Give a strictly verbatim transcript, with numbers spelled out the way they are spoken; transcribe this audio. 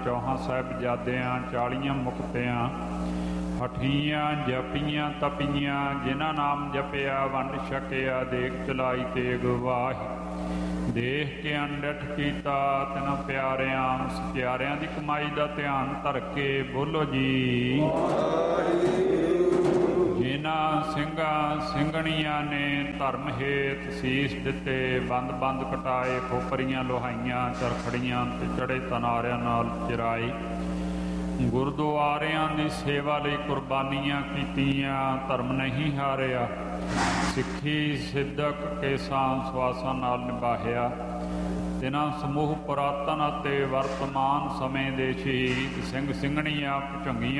ਚੌਹਾਂ ਸਾਹਿਬਜ਼ਾਦਿਆਂ, ਚਾਲੀਆਂ ਮੁਕਤਿਆਂ, ਹਠੀਆਂ ਜਪੀਆਂ ਤਪੀਆਂ, ਜਿਨ੍ਹਾਂ ਨਾਮ ਜਪਿਆ ਵੰਡ ਛਕਿਆ, ਦੇਖ ਚਲਾਈ ਤੇਗ ਵਾਹੀ। ਦੇਖ ਕੇ ਅਣਡਿੱਠ ਕੀਤਾ ਤਿਨ ਪਿਆਰਿਆਂ, ਸਚਿਆਰਿਆਂ ਦੀ ਕਮਾਈ ਦਾ ਧਿਆਨ ਧਰ ਕੇ ਬੋਲੋ ਜੀ। ਜਿਨ੍ਹਾਂ ਸਿੰਘਾਂ ਸਿੰਘਣੀਆਂ ਨੇ ਧਰਮ ਹੇਤ ਸੀਸ ਦਿੱਤੇ, ਬੰਦ ਬੰਦ ਕਟਾਏ, ਖੋਪਰੀਆਂ ਲੋਹਾਈਆਂ, ਚਰਖੜੀਆਂ ਤੇ ਚੜੇ ਤਨਾਰਿਆਂ ਨਾਲ ਚਿਰਾਏ, ਗੁਰਦੁਆਰਿਆਂ ਦੀ ਸੇਵਾ ਲਈ ਕੁਰਬਾਨੀਆਂ ਕੀਤੀਆਂ, ਧਰਮ ਨਹੀਂ ਹਾਰਿਆ, ਸਿੱਖੀ ਸਿੱਧਕ ਕੇਸਾਂ ਸਵਾਸਾਂ ਨਾਲ ਨਿਭਾਇਆ। ਤਿਨਾਂ ਸਮੂਹ ਪੁਰਾਤਨ ਅਤੇ ਵਰਤਮਾਨ ਸਮੇਂ ਦੇ ਸ਼ਹੀਦ ਸਿੰਘ ਸਿੰਘਣੀਆਂ, ਭੁਜੰਗੀਆਂ